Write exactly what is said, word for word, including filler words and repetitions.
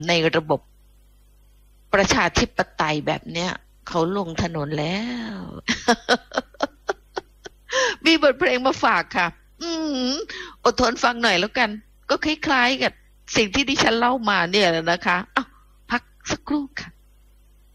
ในระบบประชาธิปไตยแบบเนี้ยเขาลงถนนแล้ว มีบทเพลงมาฝากค่ะ อืมอดทนฟังหน่อยแล้วกัน ก็คล้ายๆกับสิ่งที่ดิฉันเล่ามาเนี่ยแหละนะคะอ้าวพักสักครู่ค่ะ